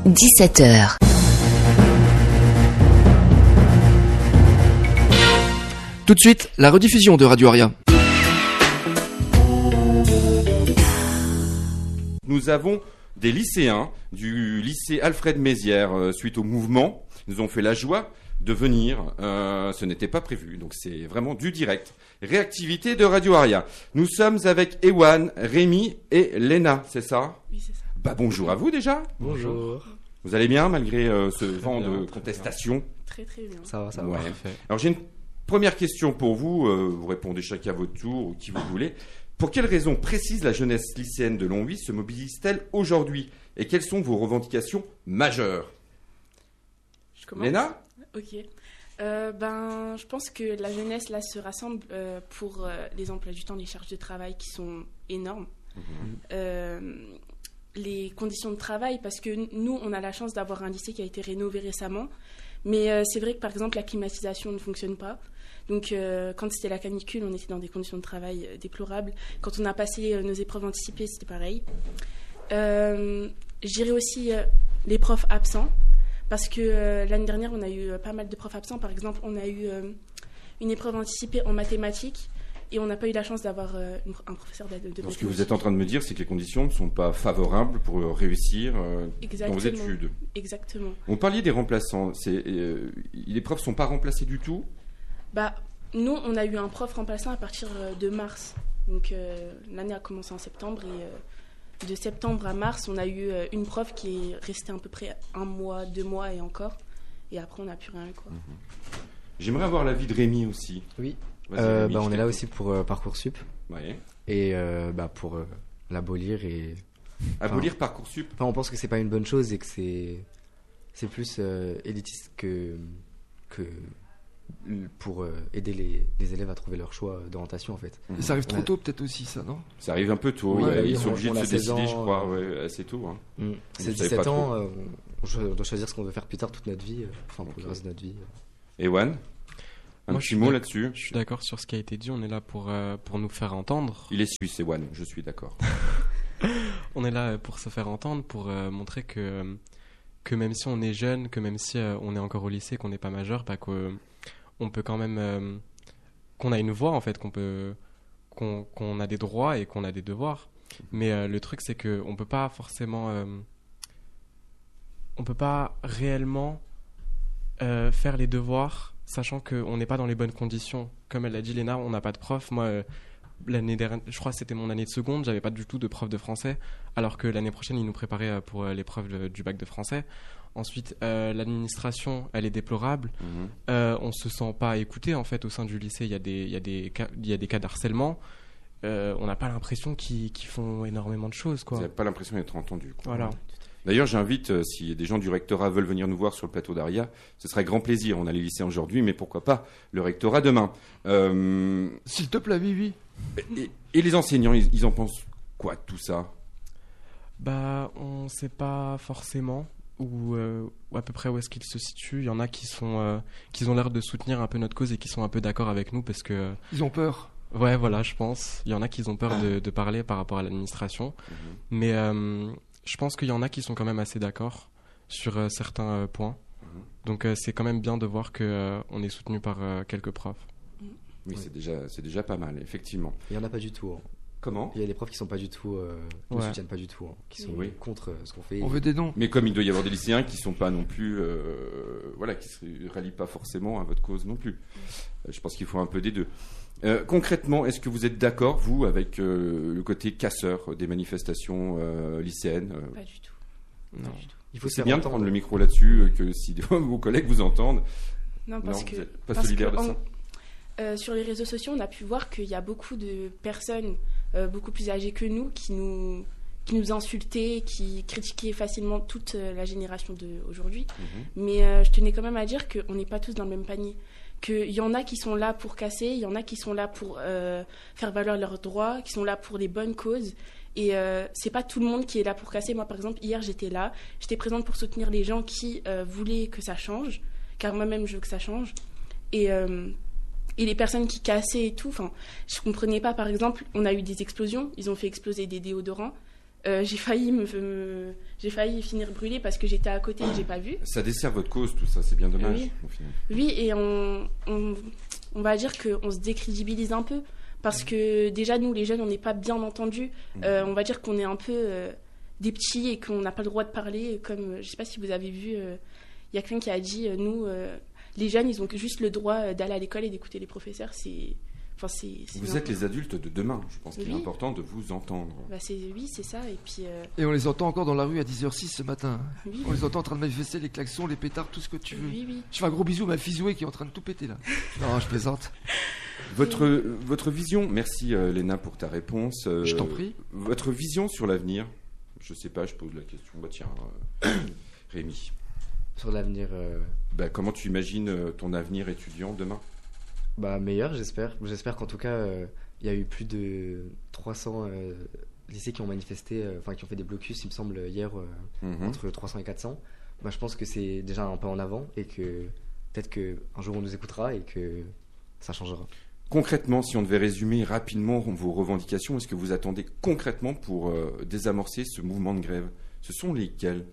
17h. Tout de suite, la rediffusion de Radio Aria. Nous avons des lycéens du lycée Alfred Mézières, suite au mouvement, nous ont fait la joie de venir. Ce n'était pas prévu, donc c'est vraiment du direct. Réactivité de Radio Aria. Nous sommes avec Ewan, Rémi et Léna, c'est ça ? Oui, c'est ça. Bonjour à vous déjà. Bonjour. Vous allez bien malgré ce vent de contestation ? Très très bien. Ça va. Ouais. Alors j'ai une première question pour vous. Vous répondez chacun à votre tour, ou qui vous voulez. Pour quelles raisons précises la jeunesse lycéenne de Longwy se mobilise-t-elle aujourd'hui ? Et quelles sont vos revendications majeures ? Je commence. Léna ? Ok. Je pense que la jeunesse là se rassemble pour les emplois du temps, les charges de travail qui sont énormes. Les conditions de travail, parce que nous, on a la chance d'avoir un lycée qui a été rénové récemment. Mais c'est vrai que, par exemple, la climatisation ne fonctionne pas. Donc, quand c'était la canicule, on était dans des conditions de travail déplorables. Quand on a passé nos épreuves anticipées, c'était pareil. Je dirais aussi les profs absents. Parce que l'année dernière, on a eu pas mal de profs absents. Par exemple, on a eu une épreuve anticipée en mathématiques. Et on n'a pas eu la chance d'avoir un professeur de mathématiques. Ce que vous êtes en train de me dire, c'est que les conditions ne sont pas favorables pour réussir dans vos études. Exactement. On parlait des remplaçants. Les profs ne sont pas remplacés du tout ? Nous, on a eu un prof remplaçant à partir de mars. Donc l'année a commencé en septembre. Et de septembre à mars, on a eu une prof qui est restée à peu près 1 mois, 2 mois et encore. Et après, on n'a plus rien. Quoi. J'aimerais avoir l'avis de Rémi aussi. Oui. Rémi, on est là aussi pour Parcoursup. Ouais. Et pour l'abolir et... Abolir Parcoursup. On pense que c'est pas une bonne chose et que c'est plus élitiste que pour aider les élèves à trouver leur choix d'orientation en fait. Et ça arrive trop tôt peut-être aussi ça, non ? Ça arrive un peu tôt. Oui, ils sont obligés de se décider, ans, je crois, assez tôt. Hein. C'est 17 ans, on doit choisir ce qu'on veut faire plus tard toute notre vie, pour le reste de notre vie. Ewan ? Un petit mot là-dessus. Je suis d'accord sur ce qui a été dit. On est là pour nous faire entendre. Il est suisse, Ewan. Je suis d'accord. On est là pour se faire entendre, pour montrer que même si on est jeune, que même si on est encore au lycée, qu'on n'est pas majeur, qu'on peut quand même, qu'on a une voix en fait, qu'on a des droits et qu'on a des devoirs. Mais le truc c'est que on peut pas forcément, on peut pas réellement faire les devoirs. Sachant qu'on n'est pas dans les bonnes conditions. Comme elle l'a dit, Léna, on n'a pas de prof. Moi, l'année dernière, je crois que c'était mon année de seconde, j'avais pas du tout de prof de français, alors que l'année prochaine, ils nous préparaient pour l'épreuve du bac de français. Ensuite, l'administration, elle est déplorable. On se sent pas écouté, en fait, au sein du lycée. Il y a des cas d'harcèlement. On n'a pas l'impression qu'ils font énormément de choses, quoi. Vous n'avez pas l'impression d'être entendu, quoi. Voilà. D'ailleurs, j'invite, si des gens du rectorat veulent venir nous voir sur le plateau d'Aria, ce serait grand plaisir. On a les lycéens aujourd'hui, mais pourquoi pas le rectorat demain. S'il te plaît, oui. Et les enseignants, ils en pensent quoi de tout ça ? On ne sait pas forcément où à peu près où est-ce qu'ils se situent. Il y en a qui ont l'air de soutenir un peu notre cause et qui sont un peu d'accord avec nous parce que... Ils ont peur. Ouais, voilà, je pense. Il y en a qui ont peur de parler par rapport à l'administration. Mais... je pense qu'il y en a qui sont quand même assez d'accord sur certains points. Donc c'est quand même bien de voir qu'on est soutenu par quelques profs. Oui, c'est déjà pas mal, effectivement. Il n'y en a pas du tout. Hein. Comment ? Il y a des profs qui sont pas du tout, qui ne soutiennent pas du tout, qui sont contre ce qu'on fait. On veut des noms. Mais comme il doit y avoir des lycéens qui sont pas non plus, qui se rallient pas forcément à votre cause non plus. Je pense qu'il faut un peu des deux. Concrètement, est-ce que vous êtes d'accord, vous, avec le côté casseur des manifestations lycéennes Pas du tout. Non. Pas du tout. Il faut C'est bien de prendre le micro là-dessus, que si des fois vos collègues vous entendent. Non, parce vous que... n'êtes pas solidaire de ça. Sur les réseaux sociaux, on a pu voir qu'il y a beaucoup de personnes beaucoup plus âgées que nous qui nous insultaient, qui critiquaient facilement toute la génération d'aujourd'hui. Mais je tenais quand même à dire qu'on n'est pas tous dans le même panier. Qu'il y en a qui sont là pour casser, il y en a qui sont là pour faire valoir leurs droits, qui sont là pour les bonnes causes. Et c'est pas tout le monde qui est là pour casser. Moi, par exemple, hier, j'étais présente pour soutenir les gens qui voulaient que ça change, car moi-même, je veux que ça change. Et les personnes qui cassaient et tout, je comprenais pas. Par exemple, on a eu des explosions, ils ont fait exploser des déodorants. j'ai failli j'ai failli finir brûlée parce que j'étais à côté et j'ai pas vu. Ça dessert votre cause, tout ça, c'est bien dommage. Oui. Au final. Oui, et on va dire qu'on se décrédibilise un peu parce que déjà nous les jeunes on n'est pas bien entendus. On va dire qu'on est un peu des petits et qu'on n'a pas le droit de parler. Comme je sais pas si vous avez vu, il y a quelqu'un qui a dit nous les jeunes ils ont juste le droit d'aller à l'école et d'écouter les professeurs. Vous êtes les adultes de demain. Je pense qu'il est Oui. important de vous entendre. Oui, c'est ça. Et puis Et on les entend encore dans la rue à 10h06 ce matin. oui, On les entend en train de manifester, les klaxons, les pétards, tout ce que tu veux. oui. Je fais un gros bisou à ma fille Zoé qui est en train de tout péter là. Non, je plaisante. Votre vision, merci Léna pour ta réponse. Je t'en prie. Votre vision sur l'avenir, je sais pas, je pose la question. Bah tiens, Rémi, Sur l'avenir, comment tu imagines ton avenir étudiant demain? meilleur, j'espère. J'espère qu'en tout cas, il y a eu plus de 300 lycées qui ont manifesté, qui ont fait des blocus, il me semble, hier, Mhm. entre 300 et 400. Je pense que c'est déjà un pas en avant et que peut-être qu'un jour on nous écoutera et que ça changera. Concrètement, si on devait résumer rapidement vos revendications, est-ce que vous attendez concrètement pour désamorcer ce mouvement de grève? Ce sont lesquels?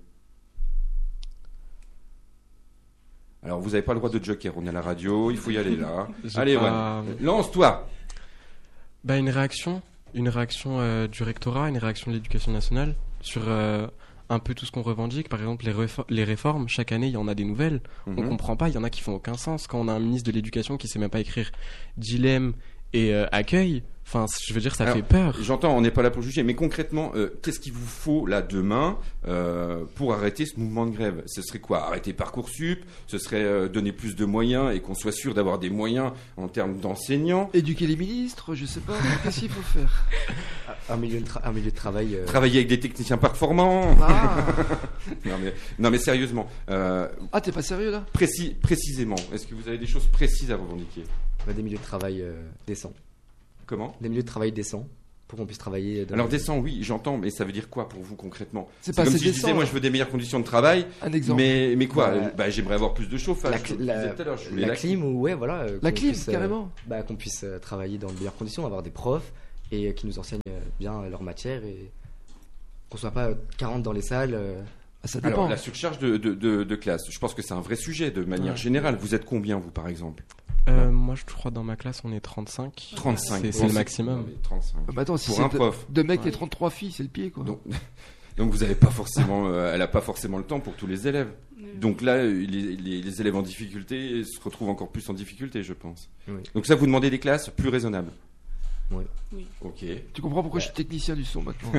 Alors, vous n'avez pas le droit de joker, on est à la radio, il faut y aller là. J'ai Allez, pas- ouais. Lance-toi. Une réaction du rectorat, une réaction de l'éducation nationale sur un peu tout ce qu'on revendique. Par exemple, les réformes, chaque année, il y en a des nouvelles. On Mhm. comprend pas, il y en a qui font aucun sens. Quand on a un ministre de l'éducation qui sait même pas écrire dilemme et accueil, je veux dire, ça Alors, fait peur. J'entends, on n'est pas là pour juger, mais concrètement, qu'est-ce qu'il vous faut là demain pour arrêter ce mouvement de grève? Ce serait quoi? Arrêter Parcoursup? Ce serait donner plus de moyens et qu'on soit sûr d'avoir des moyens en termes d'enseignants? Éduquer les ministres, je sais pas. Qu'est-ce qu'il faut faire? Un milieu de travail. Travailler avec des techniciens performants? Ah, Non mais sérieusement, t'es pas sérieux là? précisément, est-ce que vous avez des choses précises à revendiquer? Des milieux de travail décents. Comment? Des milieux de travail décents pour qu'on puisse travailler. Alors décent, oui, j'entends, mais ça veut dire quoi pour vous concrètement? C'est pas comme assez si je décent, disais, moi là. je veux des meilleures conditions de travail, Un exemple. mais quoi? J'aimerais J'aimerais avoir plus de chauffage. La, je cli- vous le disais tout à l'heure, je voulais la clim ou ouais voilà. La qu'on clim, puisse, carrément. Qu'on puisse travailler dans de meilleures conditions, avoir des profs et qui nous enseignent bien leur matière et qu'on soit pas 40 dans les salles. Ça dépend. Alors la surcharge de classe, je pense que c'est un vrai sujet de manière Ouais. générale. Vous êtes combien vous par exemple? Moi, je crois dans ma classe, on est 35. 35. C'est le maximum. Non, mais 35. Attends, si Pour c'est un prof. deux mecs et Ouais. 33 filles, c'est le pied quoi. Donc vous avez pas forcément, elle a pas forcément le temps pour tous les élèves. Donc là, les élèves en difficulté se retrouvent encore plus en difficulté, je pense. Oui. Donc ça, vous demandez des classes plus raisonnables. Oui. Oui. Ok. Tu comprends pourquoi je suis technicien du son maintenant?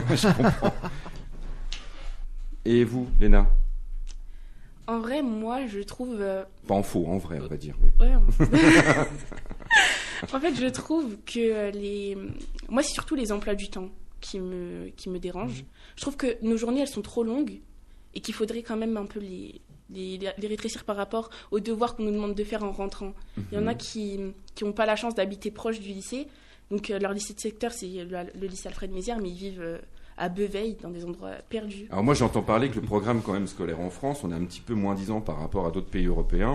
Et vous, Léna? En vrai, moi, je trouve. Pas en faux, en vrai, on va dire. Oui. Ouais. En fait, je trouve que moi, c'est surtout les emplois du temps qui me dérangent. Je trouve que nos journées, elles sont trop longues et qu'il faudrait quand même un peu les rétrécir par rapport aux devoirs qu'on nous demande de faire en rentrant. Il y en a qui n'ont pas la chance d'habiter proche du lycée. Donc, leur lycée de secteur, c'est le lycée Alfred Mézières, mais ils vivent à Beveille, dans des endroits perdus. Alors moi, j'entends parler que le programme quand même scolaire en France, on est un petit peu moins disant par rapport à d'autres pays européens.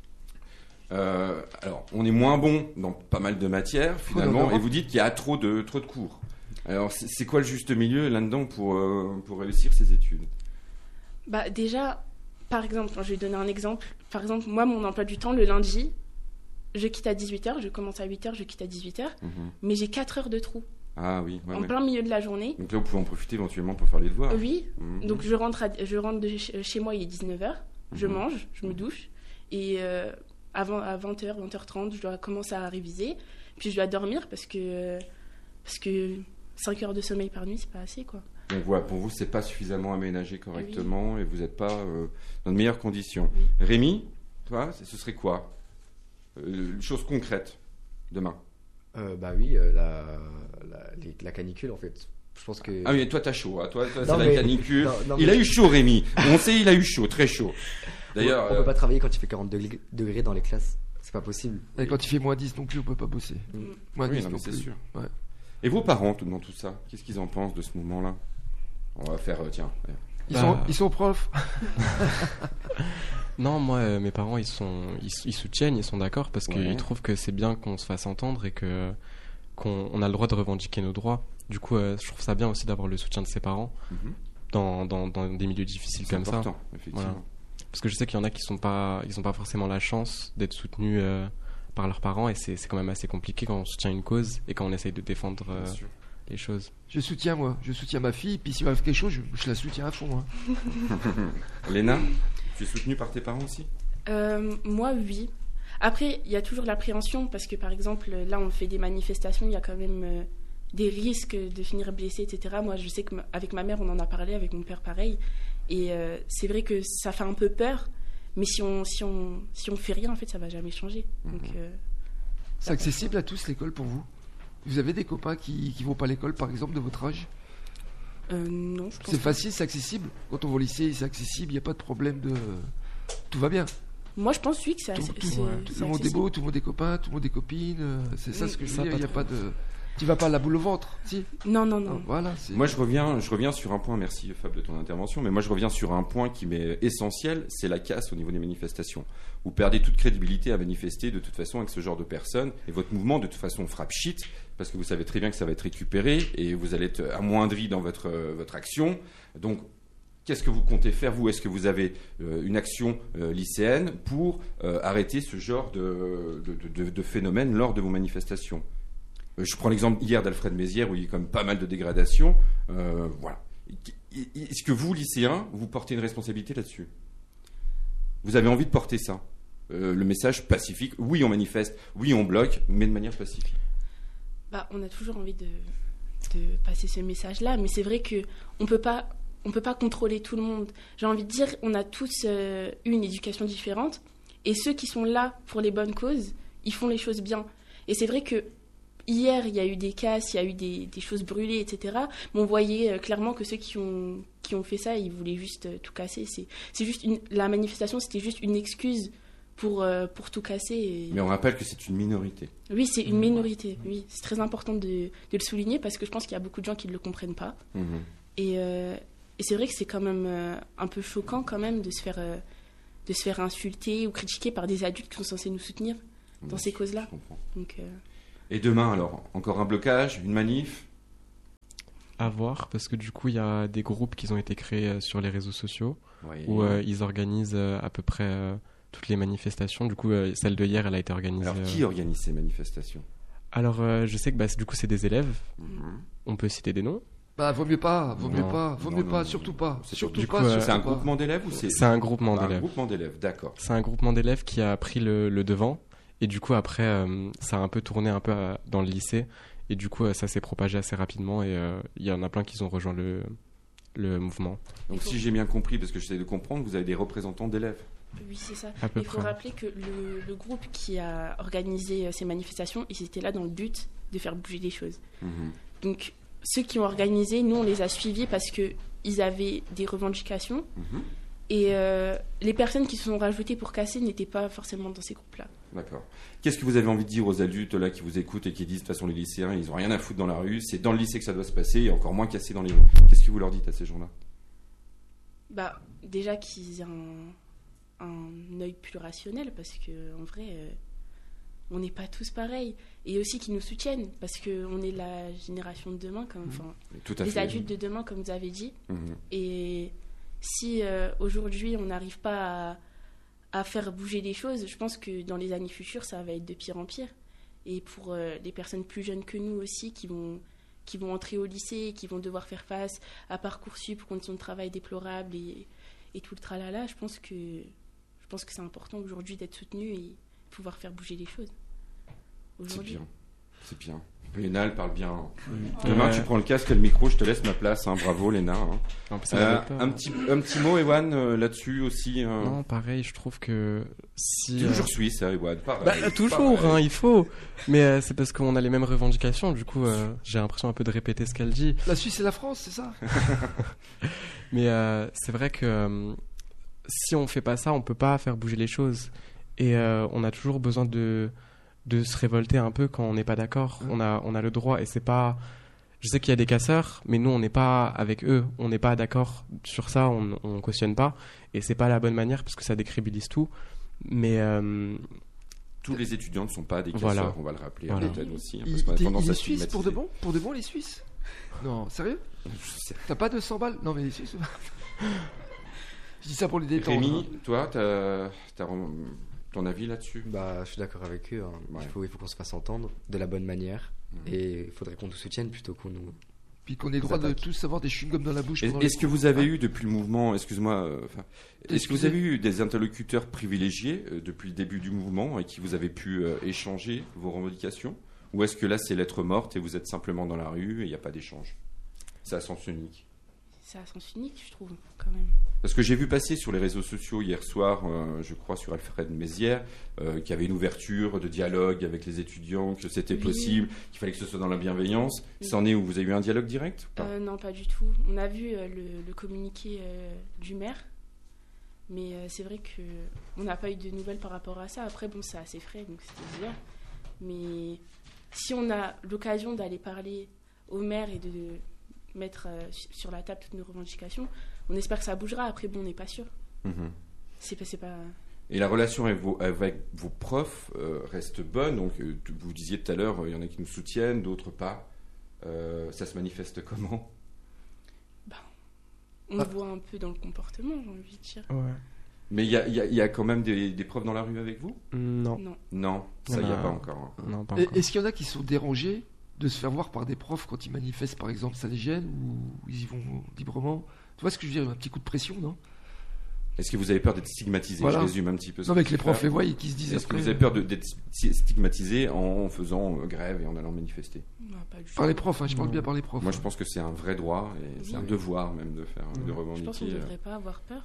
Alors, on est moins bon dans pas mal de matières finalement, et vous dites qu'il y a trop de cours. Alors, c'est quoi le juste milieu là-dedans pour réussir ses études? Déjà, par exemple, je vais donner un exemple. Par exemple, moi, mon emploi du temps, le lundi, je quitte à 18h, je commence à 8h, je quitte à 18h, mais j'ai 4 heures de trou Ah oui, ouais, en ouais. plein milieu de la journée. Donc là, vous pouvez en profiter éventuellement pour faire les devoirs. Oui, Mhm. donc je rentre de chez moi, il est 19h, je Mhm. mange, je me douche, et à 20h, 20h30, je dois commencer à réviser, puis je dois dormir parce que 5 heures de sommeil par nuit, c'est pas assez, quoi. Donc voilà, pour vous, c'est pas suffisamment aménagé correctement et vous n'êtes pas dans de meilleures conditions. Oui. Rémi, toi, ce serait quoi? Chose concrète demain. Oui, la canicule en fait. Je pense que. Ah oui, toi t'as chaud, hein. Toi c'est Non, la mais- canicule. non, Il mais- a eu chaud, Rémi. On sait, il a eu chaud, très chaud. D'ailleurs, on peut pas travailler quand il fait 40 degrés dans les classes. C'est pas possible. Et quand il fait moins 10 non plus, on peut pas bosser. Moins oui, 10 non, non mais c'est plus. sûr. Ouais. Et vos parents, tout dans tout ça, qu'est-ce qu'ils en pensent de ce mouvement-là? On va faire, tiens. Ils sont profs. Non, moi, mes parents, ils soutiennent, ils sont d'accord parce Ouais. qu'ils trouvent que c'est bien qu'on se fasse entendre et qu'on a le droit de revendiquer nos droits. Du coup, je trouve ça bien aussi d'avoir le soutien de ses parents Mhm. dans des milieux difficiles C'est comme ça. important, effectivement. Voilà. Parce que je sais qu'il y en a qui sont pas, ils ont pas forcément la chance d'être soutenus par leurs parents, et c'est quand même assez compliqué quand on soutient une cause et quand on essaye de défendre Bien sûr. les choses. Je soutiens ma fille, puis s'il m'arrive quelque chose, je la soutiens à fond. Hein. Léna, tu es soutenue par tes parents aussi? Moi, oui. Après, il y a toujours l'appréhension parce que, par exemple, là, on fait des manifestations, il y a quand même des risques de finir blessé, etc. Moi, je sais qu'avec ma mère, on en a parlé, avec mon père, pareil. Et c'est vrai que ça fait un peu peur, mais si on fait rien, en fait, ça va jamais changer. Donc, C'est accessible à tous l'école pour vous? Vous avez des copains qui vont pas à l'école, par exemple, de votre âge? non, je pense C'est pas. facile, c'est accessible. Quand on va au lycée, c'est accessible, il n'y a pas de problème de... Tout va bien. Moi, je pense, oui, que c'est Tout, assez- tout- c'est- tout c'est le monde est accessible. beau, tout le monde est copain, tout le monde est copine. C'est ça ce que je veux Ça, dire. pas Il n'y a trop. pas de... Tu vas pas à la boule au ventre, si? Non. Non, voilà. Moi, je reviens sur un point, merci Fab de ton intervention, mais moi je reviens sur un point qui m'est essentiel, c'est la casse au niveau des manifestations. Vous perdez toute crédibilité à manifester de toute façon avec ce genre de personnes, et votre mouvement de toute façon frappe shit, parce que vous savez très bien que ça va être récupéré, et vous allez être amoindri dans votre action. Donc, qu'est-ce que vous comptez faire, vous? Est-ce que vous avez une action lycéenne pour arrêter ce genre de phénomène lors de vos manifestations? Je prends l'exemple hier d'Alfred Mézières où il y a quand même pas mal de dégradation. Voilà. Est-ce que vous, lycéens, vous portez une responsabilité là-dessus? Vous avez envie de porter ça? Le message pacifique, oui on manifeste, oui on bloque, mais de manière pacifique. Bah, on a toujours envie de passer ce message-là, mais c'est vrai que on peut pas contrôler tout le monde. J'ai envie de dire, on a tous eu une éducation différente, et ceux qui sont là pour les bonnes causes, ils font les choses bien. Et c'est vrai que hier, il y a eu des casses, il y a eu des choses brûlées, etc. Mais on voyait clairement que ceux qui ont fait ça, ils voulaient juste tout casser. C'est juste la manifestation, c'était juste une excuse pour tout casser. Et... Mais on rappelle que c'est une minorité. Oui, c'est une minorité. Oui, c'est très important de le souligner parce que je pense qu'il y a beaucoup de gens qui ne le comprennent pas. Mhm. Et c'est vrai que c'est quand même un peu choquant quand même de se faire insulter ou critiquer par des adultes qui sont censés nous soutenir dans ces causes-là. Je comprends. Donc, Et demain alors, encore un blocage, une manif? À voir, parce que du coup, il y a des groupes qui ont été créés sur les réseaux sociaux Oui. où ils organisent à peu près toutes les manifestations. Du coup, celle de hier, elle a été organisée. Alors qui organise ces manifestations? Alors, je sais que du coup, c'est des élèves. Mhm. On peut citer des noms. Bah, vaut mieux pas, Non, surtout pas. C'est Surtout du pas. coup, surtout C'est un pas. groupement d'élèves ou C'est un groupement Un d'élèves. groupement d'élèves, d'accord. C'est un groupement d'élèves qui a pris le devant. Et du coup, après, ça a un peu tourné un peu dans le lycée. Et du coup, ça s'est propagé assez rapidement. Et il y en a plein qui ont rejoint le mouvement. Donc si j'ai bien compris, parce que j'essaie de comprendre, vous avez des représentants d'élèves. oui, c'est ça. À peu Il faut près. rappeler que le groupe qui a organisé ces manifestations, ils étaient là dans le but de faire bouger les choses. Mhm. Donc, ceux qui ont organisé, nous, on les a suivis parce qu'ils avaient des revendications. Mhm. Et les personnes qui se sont rajoutées pour casser n'étaient pas forcément dans ces groupes-là. D'accord. Qu'est-ce que vous avez envie de dire aux adultes là qui vous écoutent et qui disent de toute façon les lycéens ils ont rien à foutre dans la rue, c'est dans le lycée que ça doit se passer et encore moins casser dans les rues? Qu'est-ce que vous leur dites à ces gens-là? Bah, déjà qu'ils aient un œil plus rationnel parce qu'en vrai, on n'est pas tous pareils. Et aussi qu'ils nous soutiennent parce qu'on est la génération de demain, enfin, Tout à les fait. adultes de demain, comme vous avez dit. Mhm. Et si aujourd'hui on n'arrive pas à faire bouger les choses, je pense que dans les années futures, ça va être de pire en pire. Et pour les personnes plus jeunes que nous aussi, qui vont entrer au lycée, qui vont devoir faire face à Parcoursup, conditions de travail déplorables et tout le tralala, je pense que c'est important aujourd'hui d'être soutenu et pouvoir faire bouger les choses. C'est Aujourd'hui. bien. C'est bien. Léna, elle parle bien. Demain, Ouais. tu prends le casque et le micro, je te laisse ma place. Hein. Bravo, Léna. Hein. Non, ça m'avait peur. Un petit mot, Ewan, là-dessus aussi. Non, pareil, je trouve que si... Toujours suisse, hein, Ewan. Pareil. Bah, toujours, Pareil. hein, il faut. Mais c'est parce qu'on a les mêmes revendications. Du coup, j'ai l'impression un peu de répéter ce qu'elle dit. La Suisse et la France, c'est ça? Mais c'est vrai que si on fait pas ça, on peut pas faire bouger les choses. Et on a toujours besoin de se révolter un peu quand on n'est pas d'accord. On a le droit. Et c'est pas... Je sais qu'il y a des casseurs, mais nous, on n'est pas avec eux. On n'est pas d'accord sur ça. On cautionne pas. Et c'est pas la bonne manière parce que ça décrédibilise tout. Mais Tous les étudiants ne sont pas des casseurs, Voilà. on va le rappeler Voilà. à l'antenne aussi. Hein, Il parce qu'on a tendance est à suisse pour de stigmatiser. bon? Pour de bon, les Suisses? Non, sérieux? Je sais. T'as pas 200 balles? Non, mais si, je dis ça pour les détendre. Rémi, toi, t'as ton avis là-dessus? Bah, je suis d'accord avec eux. Hein. Ouais. Il faut qu'on se fasse entendre de la bonne manière. Et il faudrait qu'on nous soutienne plutôt qu'on nous. Puis qu'on ait le droit de attaques. tous avoir des chewing-gums dans la bouche. pendant Est-ce les que cours. vous avez eu depuis le mouvement, excuse-moi, est-ce que vous Excusez. avez eu des interlocuteurs privilégiés depuis le début du mouvement avec qui vous avez pu échanger vos revendications? Ou est-ce que là c'est lettre morte et vous êtes simplement dans la rue et il n'y a pas d'échange? C'est à sens unique. C'est à sens unique, je trouve, quand même. Parce que j'ai vu passer sur les réseaux sociaux hier soir, je crois sur Alfred Mézières, qu'il y avait une ouverture de dialogue avec les étudiants, que c'était Oui. possible, qu'il fallait que ce soit dans la bienveillance. Oui. C'en est où? Vous avez eu un dialogue direct ou pas? Non, pas du tout. On a vu le communiqué du maire, mais c'est vrai que on n'a pas eu de nouvelles par rapport à ça. Après, bon, c'est assez frais, donc c'était hier. Mais si on a l'occasion d'aller parler au maire et de mettre sur la table toutes nos revendications, on espère que ça bougera. Après, bon, on n'est pas sûr. Mhm. C'est pas... Et la relation avec vos profs reste bonne. Donc, vous disiez tout à l'heure, il y en a qui nous soutiennent, d'autres pas. Ça se manifeste comment? On le voit un peu dans le comportement, j'ai envie de dire. Ouais. Mais il y a quand même des profs dans la rue avec vous? Non. Non. Non, ça, il n'y a pas encore. Non, pas Et- encore. Est-ce qu'il y en a qui sont dérangés de se faire voir par des profs quand ils manifestent, par exemple? Ça les gêne ou ils y vont librement? Tu vois ce que je veux dire? Un petit coup de pression, non? Est-ce que vous avez peur d'être stigmatisé? Voilà. Je résume un petit peu. Non, mais que les que profs tu les fais. voient et qu'ils se disent Est-ce que après, vous avez peur d'être stigmatisé en faisant grève et en allant manifester? Non, pas du tout. par les profs, hein, je parle Non. bien par les profs. Moi, je pense que c'est un vrai droit et c'est Oui. un devoir même de faire, de Ouais. Je pense qu'on revendiquer. ne devrait pas avoir peur.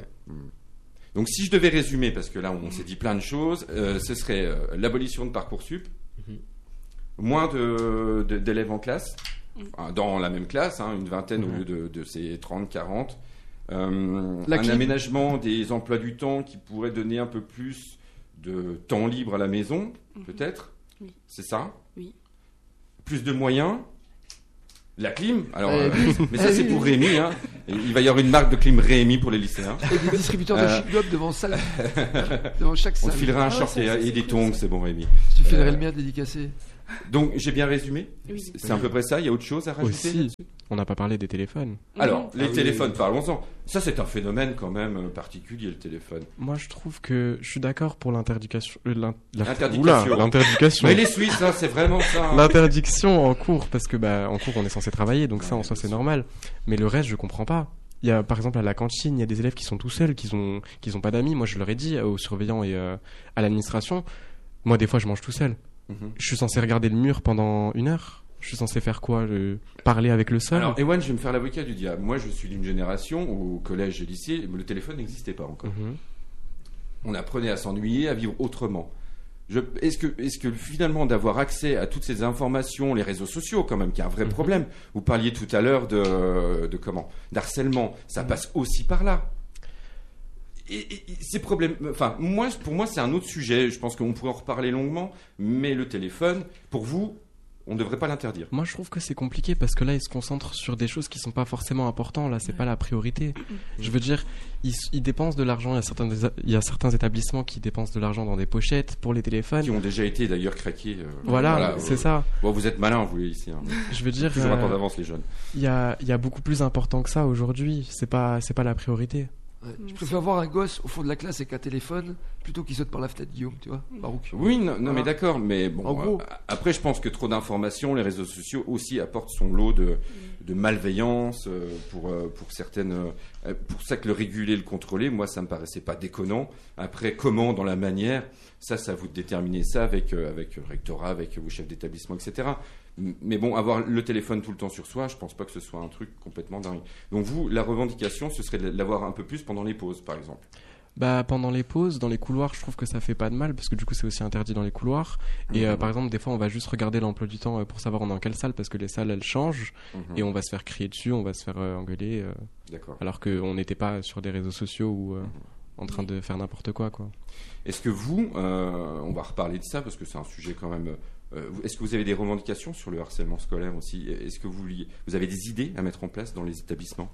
Donc, si je devais résumer, parce que là, on s'est dit plein de choses, ce serait l'abolition de Parcoursup, Mhm. moins d'élèves en classe, Mhm. enfin, dans la même classe, hein, une vingtaine au Mhm. lieu de ces 30, 40. La Un clim. aménagement des emplois du temps qui pourrait donner un peu plus de temps libre à la maison, Mhm. peut-être. Oui. C'est ça? Oui. Plus de moyens. La clim. Alors, Oui. mais ça, c'est Oui. pour Rémi. Hein. Et il va y avoir une marque de clim Rémi pour les lycéens. Et des distributeurs de chewing-gum devant chaque On salle. te filera un Ah, short ça, et c'est des cool, tongs, ça. c'est bon, Rémi. Tu filerais le mien dédicacé. Donc, j'ai bien résumé. Oui. C'est à peu près ça. Il y a autre chose à rajouter Aussi, là-dessus on n'a pas parlé des téléphones. Alors, les Ah oui, téléphones, oui. parlons-en. Ça, c'est un phénomène quand même particulier, le téléphone. Moi, je trouve que je suis d'accord pour l'interdication. Interdication. Oula, l'interdiction. Mais les Suisses, hein, c'est vraiment ça. hein. L'interdiction en cours, parce que en cours, on est censé travailler, donc ça, en Ouais, soi, bien c'est sûr. normal. Mais le reste, je comprends pas. Il y a, par exemple, à la cantine, il y a des élèves qui sont tout seuls, qui ont pas d'amis. Moi, je leur ai dit aux surveillants et à l'administration. Moi, des fois, je mange tout seul. Mhm. Je suis censé regarder le mur pendant 1 heure. Je suis censé faire quoi? Parler avec le sol? Alors, Ewan, je vais me faire l'avocat du diable. Moi, je suis d'une génération où, au collège et lycée, le téléphone n'existait pas encore. Mhm. On apprenait à s'ennuyer, à vivre autrement. Est-ce que finalement d'avoir accès à toutes ces informations, les réseaux sociaux quand même, qui est un vrai Mhm. problème. Vous parliez tout à l'heure de comment, d'harcèlement, ça passe aussi par là. Et ces problèmes, enfin pour moi c'est un autre sujet. Je pense qu'on pourrait en reparler longuement, mais le téléphone, pour vous, on ne devrait pas l'interdire. Moi, je trouve que c'est compliqué parce que là, ils se concentrent sur des choses qui sont pas forcément importantes. Là, c'est pas la priorité. Je veux dire, ils dépensent de l'argent. Il y a certains établissements qui dépensent de l'argent dans des pochettes pour les téléphones. Qui ont déjà été d'ailleurs craqués. Voilà, c'est ça. Bon, vous êtes malins, vous les ici. Hein. Je veux dire, Toujours un temps d'avance, les jeunes. il y a beaucoup plus important que ça aujourd'hui. C'est pas la priorité. Ouais. Je préfère voir un gosse au fond de la classe avec un téléphone plutôt qu'il saute par la fenêtre, Guillaume, tu vois, Barouk. Oui, non, Voilà. mais d'accord, mais bon. En gros. Après, je pense que trop d'informations, les réseaux sociaux aussi apportent son lot de malveillance pour certaines. Pour ça que le réguler, le contrôler, moi, ça me paraissait pas déconnant. Après, comment, dans la manière, ça, à vous de déterminer ça avec le rectorat, avec vos chefs d'établissement, etc. Mais bon, avoir le téléphone tout le temps sur soi, je pense pas que ce soit un truc complètement dingue. Donc vous, la revendication, ce serait de l'avoir un peu plus pendant les pauses, par exemple. Pendant les pauses, dans les couloirs, je trouve que ça fait pas de mal parce que du coup, c'est aussi interdit dans les couloirs. Et par exemple, des fois, on va juste regarder l'emploi du temps pour savoir on est dans quelle salle parce que les salles, elles changent et on va se faire crier dessus, on va se faire engueuler D'accord. alors qu'on n'était pas sur des réseaux sociaux ou en train de faire n'importe quoi. Est-ce que vous, on va reparler de ça parce que c'est un sujet quand même. Est-ce que vous avez des revendications sur le harcèlement scolaire aussi? Est-ce que vous avez des idées à mettre en place dans les établissements?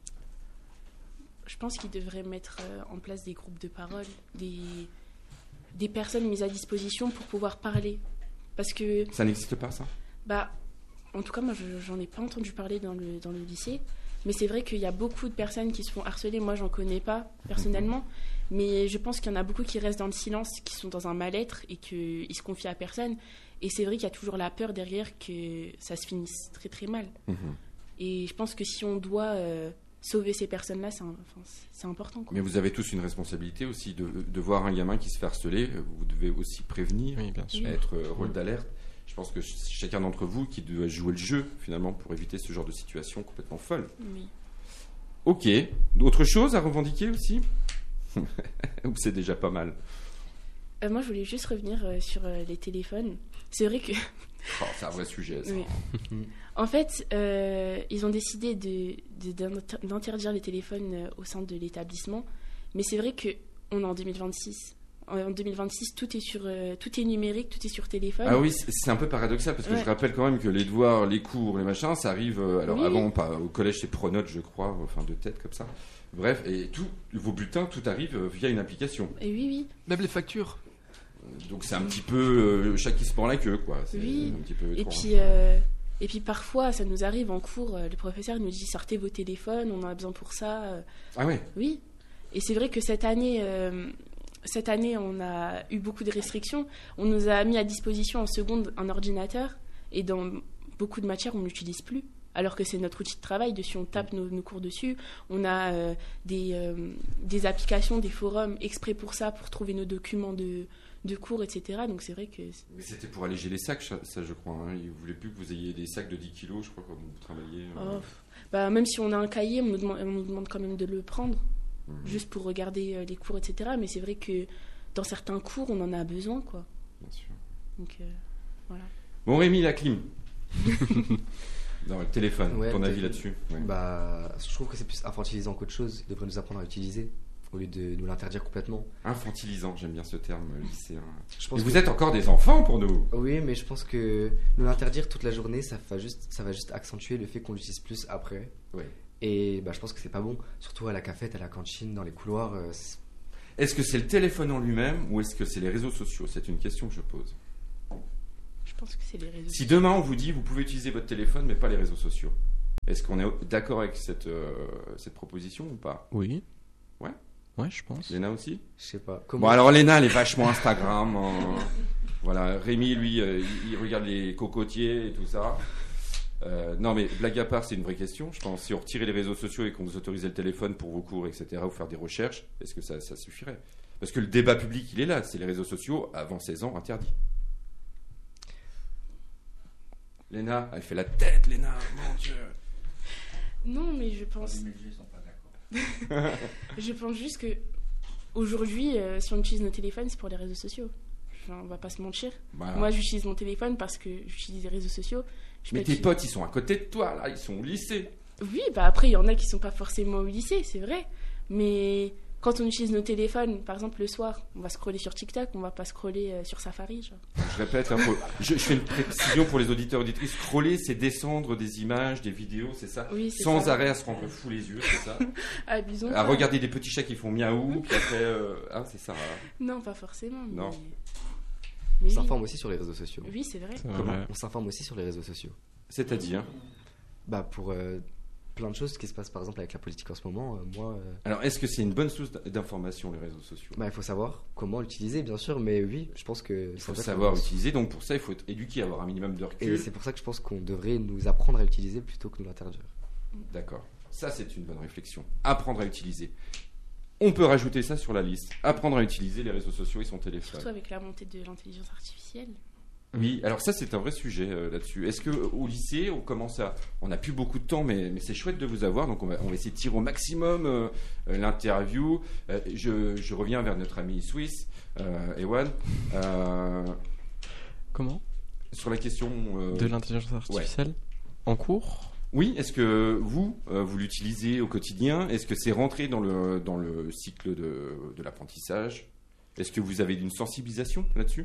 Je pense qu'ils devraient mettre en place des groupes de parole, des personnes mises à disposition pour pouvoir parler. Parce que, Ça n'existe pas, ça? en tout cas, moi, j'en ai pas entendu parler dans le lycée. Mais c'est vrai qu'il y a beaucoup de personnes qui se font harceler. Moi, j'en connais pas personnellement. Mais je pense qu'il y en a beaucoup qui restent dans le silence, qui sont dans un mal-être et qu'ils se confient à personne. Et c'est vrai qu'il y a toujours la peur derrière que ça se finisse très très mal. Et je pense que si on doit sauver ces personnes-là, c'est important, quoi. Mais vous avez tous une responsabilité aussi de voir un gamin qui se fait harceler. Vous devez aussi prévenir, Oui, bien sûr. être rôle d'alerte. Je pense que chacun d'entre vous qui doit jouer le jeu finalement pour éviter ce genre de situation complètement folle. Oui. Ok. D'autres choses à revendiquer aussi? Ou c'est déjà pas mal? Moi, je voulais juste revenir sur les téléphones. C'est vrai que... Oh, c'est un vrai sujet, ça. Oui. En fait, ils ont décidé d'interdire les téléphones au sein de l'établissement. Mais c'est vrai qu'on est en 2026. En 2026, tout est numérique, tout est sur téléphone. Ah oui, c'est un peu paradoxal parce que je rappelle quand même que les devoirs, les cours, les machins, ça arrive. Alors Oui. avant, pas au collège, c'est Pronote, je crois, enfin de tête comme ça. Bref, et vos bulletins, tout arrive via une application. Et oui. Même les factures. Donc c'est un petit peu chat qui se pend la queue, quoi. C'est Oui. un petit peu Et étrange. puis parfois, ça nous arrive en cours, le professeur nous dit sortez vos téléphones, on en a besoin pour ça. Ah ouais. Oui. Et c'est vrai que cette année, on a eu beaucoup de restrictions. On nous a mis à disposition en seconde un ordinateur et dans beaucoup de matières, on ne l'utilise plus. Alors que c'est notre outil de travail, dessus on tape nos cours dessus. On a des applications, des forums exprès pour ça, pour trouver nos documents de cours, etc. Donc c'est vrai que... Mais c'était pour alléger les sacs, ça je crois. Hein. Ils ne voulaient plus que vous ayez des sacs de 10 kilos, je crois, quand vous travailliez. Même si on a un cahier, on nous demande quand même de le prendre, juste pour regarder les cours, etc. Mais c'est vrai que dans certains cours, on en a besoin, quoi. Bien sûr. Donc voilà. Bon, Rémi, la clim. Dans le téléphone, Ouais, ton avis là-dessus? Ouais. Bah, je trouve que c'est plus infantilisant qu'autre chose. Ils devraient nous apprendre à l'utiliser au lieu de nous l'interdire complètement. Infantilisant, j'aime bien ce terme, lycéen. Je pense Et vous que- êtes encore des enfants pour nous. Oui, mais je pense que nous l'interdire toute la journée, ça va juste accentuer le fait qu'on l'utilise plus après. Ouais. Et bah, je pense que c'est pas bon, surtout à la cafette, à la cantine, dans les couloirs. Est-ce que c'est le téléphone en lui-même ou est-ce que c'est les réseaux sociaux? C'est une question que je pose. Je pense que c'est les réseaux. Si demain on vous dit vous pouvez utiliser votre téléphone mais pas les réseaux sociaux, est-ce qu'on est d'accord avec cette proposition ou pas? Oui. Ouais. Ouais, je pense. Léna aussi? Je sais pas. Bon, Comment alors Léna, elle est vachement Instagram. Voilà, Rémi, lui, il regarde les cocotiers et tout ça. Non, mais blague à part, c'est une vraie question. Je pense si on retirait les réseaux sociaux et qu'on vous autorisait le téléphone pour vos cours, etc., ou faire des recherches, est-ce que ça suffirait? Parce que le débat public, il est là. C'est les réseaux sociaux, avant 16 ans, interdits. Léna, elle fait la tête, Léna, mon Dieu. Non, mais je pense... Je pense juste que aujourd'hui, si on utilise nos téléphones, c'est pour les réseaux sociaux. Enfin, on va pas se mentir. Voilà. Moi, j'utilise mon téléphone parce que j'utilise les réseaux sociaux. Je Mais peux tes être- potes, ils sont à côté de toi, là, ils sont au lycée. Oui, bah après, il y en a qui sont pas forcément au lycée, c'est vrai. Mais quand on utilise nos téléphones, par exemple le soir, on va scroller sur TikTok, on va pas scroller sur Safari. Genre. Je répète, je fais une précision pour les auditeurs et auditrices. Scroller, c'est descendre des images, des vidéos, c'est ça? Oui, c'est Sans ça. arrêt à se rendre fou les yeux, c'est ça? Abusons À pas. regarder des petits chats qui font miaou, puis après... Ah, c'est ça. Non, pas forcément. Non. On Mais oui. s'informe aussi sur les réseaux sociaux. Oui, c'est vrai. C'est Comment vrai. On s'informe aussi sur les réseaux sociaux. C'est-à-dire... Bah, pour plein de choses qui se passent par exemple avec la politique en ce moment, moi, Alors, est-ce que c'est une bonne source d'information, les réseaux sociaux? bah, il faut savoir comment l'utiliser, bien sûr, mais oui, je pense que Il ça faut doit savoir être- utiliser, donc pour ça, il faut être éduqué, avoir un minimum de Et recul. c'est pour ça que je pense qu'on devrait nous apprendre à l'utiliser plutôt que nous l'interdire. D'accord. Ça, c'est une bonne réflexion. Apprendre à utiliser. On peut rajouter ça sur la liste. Apprendre à utiliser les réseaux sociaux et son téléphone. Surtout avec la montée de l'intelligence artificielle. Oui, alors ça c'est un vrai sujet là-dessus. Est-ce que au lycée on commence à, on n'a plus beaucoup de temps, mais c'est chouette de vous avoir, donc on va essayer de tirer au maximum l'interview. Je reviens vers notre ami suisse, Ewan, Comment? sur la question De l'intelligence artificielle en cours? Oui, est-ce que vous l'utilisez au quotidien? Est-ce que c'est rentré dans le cycle de l'apprentissage? Est-ce que vous avez une sensibilisation là-dessus?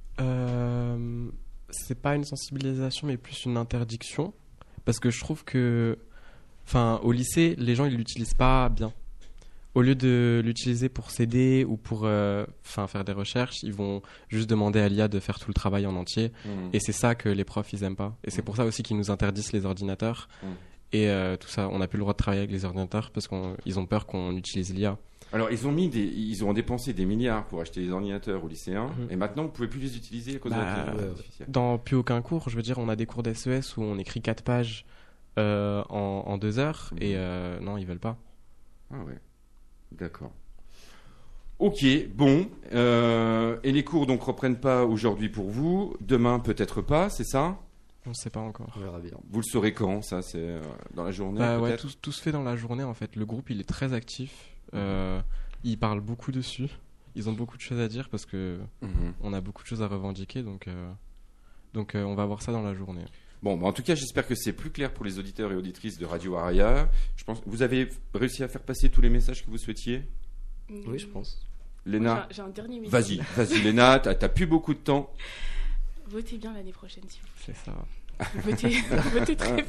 C'est pas une sensibilisation, mais plus une interdiction. Parce que je trouve que, enfin, au lycée, les gens ils l'utilisent pas bien. au lieu de l'utiliser pour s'aider ou pour faire des recherches, ils vont juste demander à l'IA de faire tout le travail en entier. Et c'est ça que les profs, ils aiment pas. Et c'est pour ça aussi qu'ils nous interdisent les ordinateurs. Et tout ça, on n'a plus le droit de travailler avec les ordinateurs parce qu'ils ont peur qu'on utilise l'IA. Alors, ils ont dépensé des milliards pour acheter des ordinateurs aux lycéens, et maintenant, vous ne pouvez plus les utiliser à cause de l'intelligence artificielle. Dans plus aucun cours, je veux dire, on a des cours d'SES où on écrit 4 pages en 2 heures, et non, ils veulent pas. Ah ouais, d'accord. Ok, bon. Et les cours, donc, reprennent pas aujourd'hui pour vous. Demain, peut-être pas, c'est ça ? On ne sait pas encore. On verra bien. Vous le saurez quand, ça ? C'est dans la journée, ouais, peut-être ? tout se fait dans la journée, en fait. Le groupe, il est très actif. Ils parlent beaucoup dessus. Ils ont beaucoup de choses à dire parce que on a beaucoup de choses à revendiquer. Donc on va voir ça dans la journée. Bon, en tout cas, j'espère que c'est plus clair pour les auditeurs et auditrices de Radio Aria. Je pense que vous avez réussi à faire passer tous les messages que vous souhaitiez ? Oui, je pense. Léna, j'ai un dernier message. Vas-y Léna, t'as plus beaucoup de temps. Votez bien l'année prochaine, s'il vous plaît. C'est ça. Votez très bien.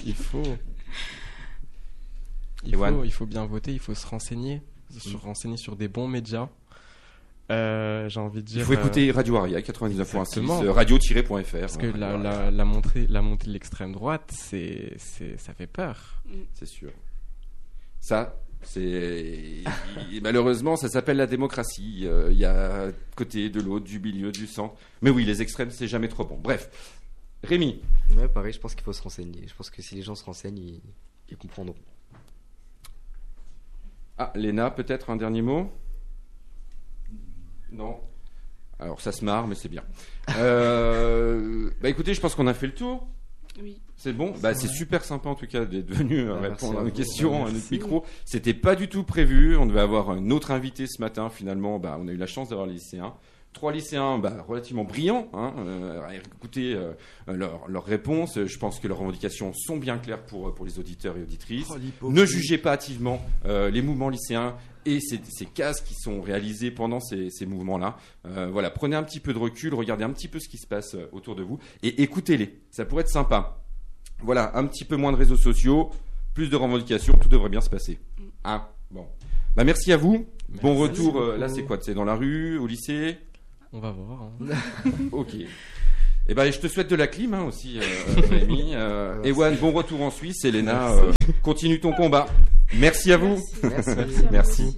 Il faut bien voter, il faut se renseigner. Se renseigner sur des bons médias. J'ai envie de dire. Il faut écouter Radio Aria 99.6, radio-.fr. Parce que la montée de l'extrême droite, ça fait peur. C'est sûr. Malheureusement, ça s'appelle la démocratie. Il y a côté, de l'autre, du milieu, du centre. Mais oui, les extrêmes, c'est jamais trop bon. Bref. Rémi. Ouais, pareil, je pense qu'il faut se renseigner. Je pense que si les gens se renseignent, ils comprendront. Ah, Léna, peut-être un dernier mot ? Non. Alors, ça se marre, mais c'est bien. Écoutez, je pense qu'on a fait le tour. Oui. C'est bon. C'est super sympa, en tout cas, d'être venu répondre à nos questions, à notre micro. C'était pas du tout prévu. On devait avoir un autre invité ce matin. Finalement, on a eu la chance d'avoir les lycéens. 3 lycéens relativement brillants, écoutez leurs réponses. Je pense que leurs revendications sont bien claires pour les auditeurs et auditrices. Ne jugez pas hâtivement les mouvements lycéens et ces cases qui sont réalisées pendant ces mouvements-là. Prenez un petit peu de recul, regardez un petit peu ce qui se passe autour de vous et écoutez-les. Ça pourrait être sympa. Voilà, un petit peu moins de réseaux sociaux, plus de revendications, tout devrait bien se passer. Bon. Merci à vous. Merci. Bon retour. Là, c'est quoi ? C'est dans la rue, au lycée ? On va voir. Ok. Je te souhaite de la clim aussi, Rémi. Ewan, bon retour en Suisse. Léna, continue ton combat. Merci à vous. Merci.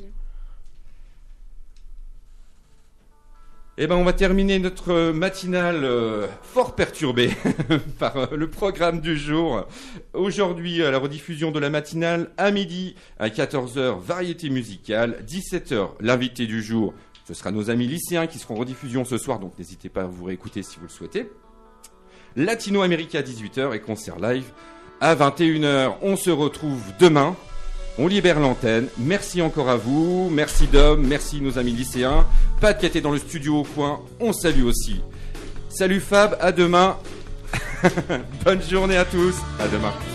On va terminer notre matinale fort perturbée par le programme du jour. Aujourd'hui, à la rediffusion de la matinale, à midi, à 14h, variété musicale, 17h, l'invité du jour. Ce sera nos amis lycéens qui seront en rediffusion ce soir, donc n'hésitez pas à vous réécouter si vous le souhaitez. Latino América à 18h et concert live à 21h. On se retrouve demain. On libère l'antenne. Merci encore à vous. Merci Dom. Merci nos amis lycéens. Pat qui était dans le studio au coin. On salue aussi. Salut Fab. À demain. Bonne journée à tous. À demain.